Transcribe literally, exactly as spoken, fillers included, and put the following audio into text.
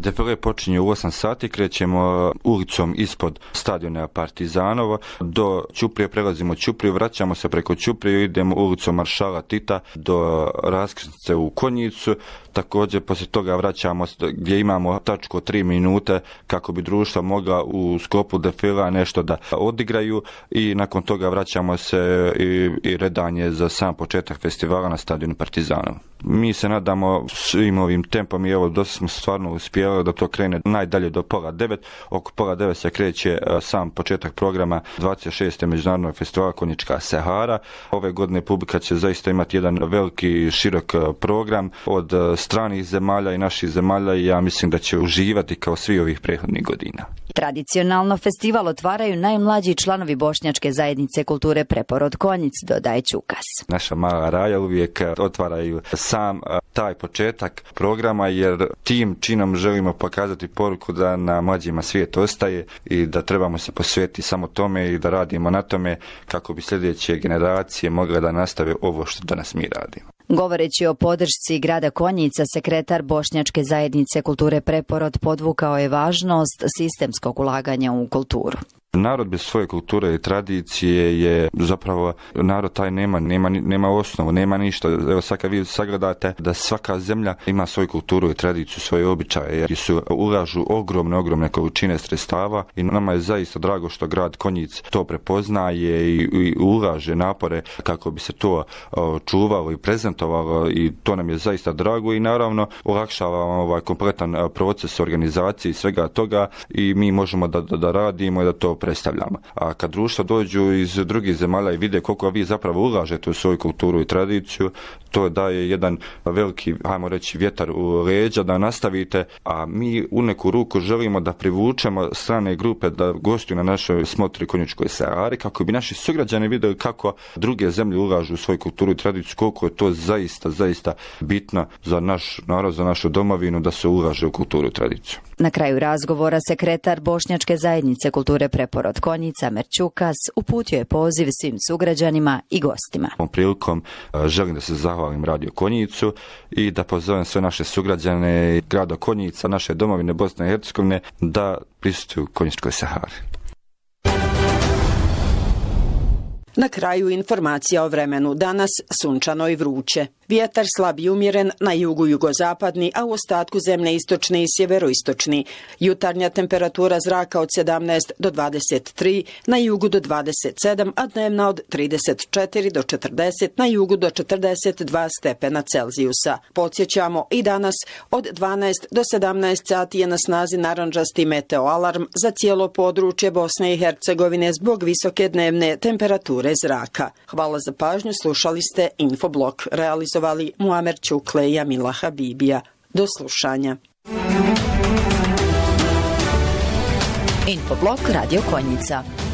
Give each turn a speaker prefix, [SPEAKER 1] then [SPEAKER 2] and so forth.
[SPEAKER 1] Defile počinje u osam sati, krećemo ulicom ispod stadiona Partizanova do Ćuprije, prelazimo Ćupriju, vraćamo se preko Ćuprije, idemo ulicom Maršala Tita do raskrsnice u Konjicu. Također poslije toga vraćamo gdje imamo tačku od tri minute kako bi društva mogla u sklopu defila nešto da odigraju i nakon toga vraćamo se i, i redanje za sam početak festivala na stadionu Partizanov. Mi se nadamo svim ovim tempom i evo dosta smo stvarno uspjeli da to krene najdalje do pola devet. Oko pola devet se kreće sam početak programa dvadeset šestog međunarodnog festivala Konjička Sahara. Ove godine publika će zaista imati jedan veliki širok program od stranih zemalja i naših zemalja i ja mislim da će uživati kao svi ovih prethodnih godina.
[SPEAKER 2] Tradicionalno festival otvaraju najmlađi članovi Bošnjačke zajednice kulture Preporod Konjic, dodaje Čukas.
[SPEAKER 1] Naša mala raja uvijek otvaraju sam taj početak programa jer tim činom želimo pokazati poruku da na mlađima svijet ostaje i da trebamo se posvetiti samo tome i da radimo na tome kako bi sljedeće generacije mogle da nastave ovo što danas mi radimo.
[SPEAKER 2] Govoreći o podršci grada Konjica, sekretar Bošnjačke zajednice kulture Preporod podvukao je važnost sistemskog ulaganja u kulturu.
[SPEAKER 1] Narod bez svoje kulture i tradicije je zapravo, narod taj nema, nema, nema osnovu, nema ništa. Evo sad kad vi sagledate da svaka zemlja ima svoju kulturu i tradiciju, svoje običaje, jer su ulažu ogromne, ogromne količine sredstava i nama je zaista drago što grad Konjic to prepoznaje i, i ulaže napore kako bi se to o, čuvalo i prezentovalo i to nam je zaista drago i naravno olakšava ovaj kompletan proces organizacije i svega toga i mi možemo da, da, da radimo i da to predstavljamo. A kad društva dođu iz drugih zemalja i vide koliko vi zapravo ulažete u svoju kulturu i tradiciju, to daje jedan veliki, hajmo reći, vjetar u leđa da nastavite, a mi u neku ruku želimo da privučemo strane grupe da gostuju na našoj smotri Konjičkoj Sahari kako bi naši sugrađani vidjeli kako druge zemlje ulažu u svoju kulturu i tradiciju, koliko je to zaista, zaista bitno za naš narod, za našu domovinu da se ulaže u kulturu i tradiciju.
[SPEAKER 2] Na kraju razgovora sekretar Bošnjačke zajednice kulture Preporod Konjic Amer Čukas uputio je poziv svim sugrađanima i gostima.
[SPEAKER 1] Ovom prilikom želim da se zahvalim Radio Konjicu i da pozovem sve naše sugrađane grada Konjica, naše domovine Bosne i Hercegovine da prisustvuju Konjičkoj Sahari.
[SPEAKER 3] Na kraju informacija o vremenu. Danas sunčano i vruće. Vjetar slab i umjeren, na jugu jugozapadni, a u ostatku zemlje istočni i sjeveroistočni. Jutarnja temperatura zraka od sedamnaest do dvadeset tri, na jugu do dvadeset sedam, a dnevna od trideset četiri do četrdeset, na jugu do četrdeset dva stepena Celzijusa. Podsjećamo i danas od dvanaest do sedamnaest sati je na snazi narandžasti meteoalarm za cijelo područje Bosne i Hercegovine zbog visoke dnevne temperature zraka. Hvala za pažnju, slušali ste Infoblok, realizovali Muamer Ćukle i Amila Habibija. Do slušanja.
[SPEAKER 2] Infoblok Radio Konjica.